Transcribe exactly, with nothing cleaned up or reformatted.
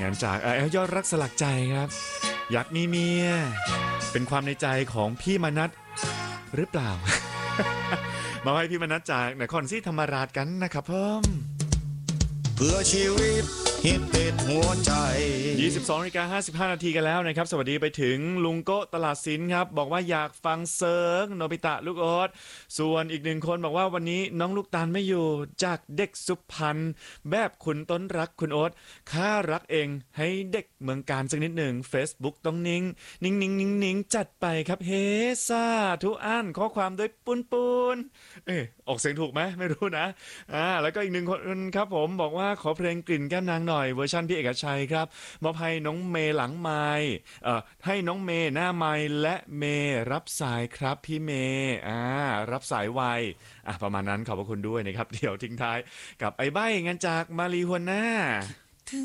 านจากเออยอดรักสลักใจครับอยากมีเมียเป็นความในใจของพี่มนัสหรือเปล่า มาให้พี่มนัสจากนครศรีธรรมราชกันนะครับเพิ่มเพื่อชีวิตฮิตติดหัวใจยี่สิบสองนาฬิกาห้าสิบห้านาทีกันแล้วนะครับสวัสดีไปถึงลุงโก้ตลาดสินครับบอกว่าอยากฟังเซิร์งโนบิตะลูกโอ๊ตส่วนอีกหนึ่งคนบอกว่าวันนี้น้องลูกตาลไม่อยู่จากเด็กสุพรรณแบบคุณต้นรักคุณโอ๊ตข้ารักเองให้เด็กเมืองการสักนิดหนึ่ง Facebook ต้องนิ่งนิ่งนิ่งนิ่งนิ่งจัดไปครับเฮซ่าทุกอ่านข้อความด้วยปุนปุนเออออกเสียงถูกไหมไม่รู้นะอ่าแล้วก็อีกหนึ่งคนครับผมบอกว่าขอเพลงกลิ่นแก้มนางหน่อยเวอร์ชันพี่เอกชัยครับมอบให้น้องเมย์หลังไมค์เอ่อให้น้องเมย์หน้าไมค์และเมย์รับสายครับพี่เมย์อ่ารับสายไวอ่ะประมาณนั้นขอบพระคุณด้วยนะครับเดี๋ยวทิ้งท้ายกับไอ้ใบ้งานจากมารีหัวหน้า